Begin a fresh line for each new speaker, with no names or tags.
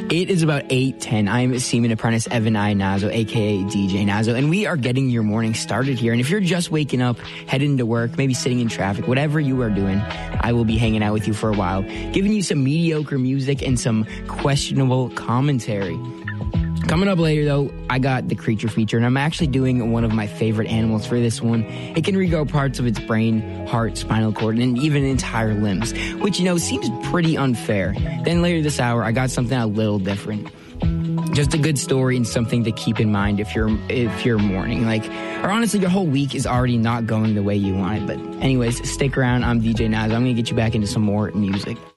It is about 8:10. I'm Seaman Apprentice Evan I. Nazo, a.k.a. DJ Nazo, and we are getting your morning started here. And if you're just waking up, heading to work, maybe sitting in traffic, whatever you are doing, I will be hanging out with you for a while, giving you some mediocre music and some questionable commentary. Coming up later, though, I got the creature feature, and I'm actually doing one of my favorite animals for this one. It can regrow parts of its brain, heart, spinal cord, and even entire limbs, which, seems pretty unfair. Then later this hour, I got something a little different. Just a good story and something to keep in mind if you're mourning. Or honestly, your whole week is already not going the way you want it. But anyways, stick around. I'm DJ Naz. I'm going to get you back into some more music.